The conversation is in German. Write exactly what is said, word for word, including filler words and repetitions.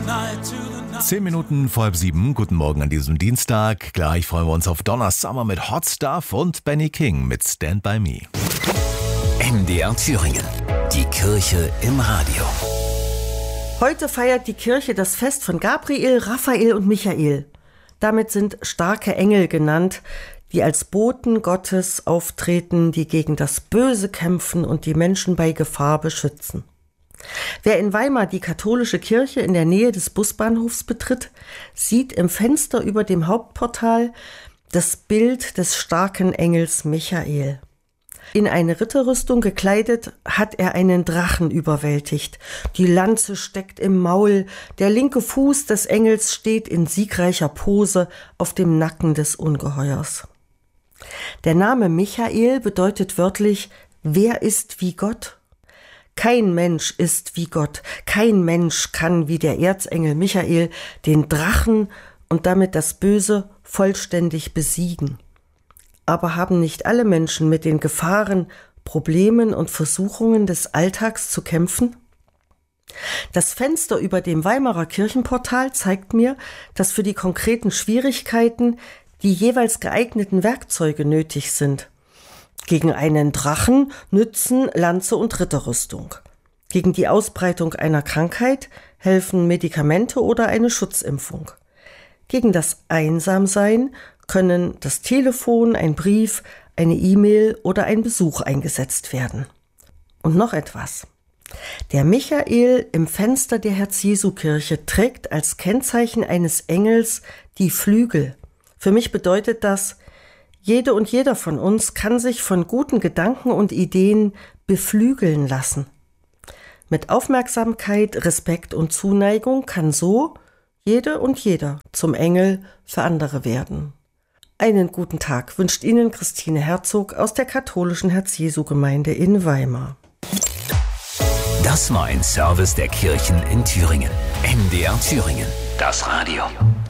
Zehn Minuten vor halb sieben. Guten Morgen an diesem Dienstag. Gleich freuen wir uns auf Donna Summer mit Hot Stuff und Benny King mit Stand By Me. M D R Thüringen. Die Kirche im Radio. Heute feiert die Kirche das Fest von Gabriel, Raphael und Michael. Damit sind starke Engel genannt, die als Boten Gottes auftreten, die gegen das Böse kämpfen und die Menschen bei Gefahr beschützen. Wer in Weimar die katholische Kirche in der Nähe des Busbahnhofs betritt, sieht im Fenster über dem Hauptportal das Bild des starken Engels Michael. In eine Ritterrüstung gekleidet hat er einen Drachen überwältigt. Die Lanze steckt im Maul, der linke Fuß des Engels steht in siegreicher Pose auf dem Nacken des Ungeheuers. Der Name Michael bedeutet wörtlich, wer ist wie Gott? Kein Mensch ist wie Gott, kein Mensch kann wie der Erzengel Michael den Drachen und damit das Böse vollständig besiegen. Aber haben nicht alle Menschen mit den Gefahren, Problemen und Versuchungen des Alltags zu kämpfen? Das Fenster über dem Weimarer Kirchenportal zeigt mir, dass für die konkreten Schwierigkeiten die jeweils geeigneten Werkzeuge nötig sind. Gegen einen Drachen nützen Lanze und Ritterrüstung. Gegen die Ausbreitung einer Krankheit helfen Medikamente oder eine Schutzimpfung. Gegen das Einsamsein können das Telefon, ein Brief, eine E-Mail oder ein Besuch eingesetzt werden. Und noch etwas. Der Michael im Fenster der Herz-Jesu-Kirche trägt als Kennzeichen eines Engels die Flügel. Für mich bedeutet das, jede und jeder von uns kann sich von guten Gedanken und Ideen beflügeln lassen. Mit Aufmerksamkeit, Respekt und Zuneigung kann so jede und jeder zum Engel für andere werden. Einen guten Tag wünscht Ihnen Christine Herzog aus der katholischen Herz-Jesu-Gemeinde in Weimar. Das war ein Service der Kirchen in Thüringen. M D R Thüringen. Das Radio.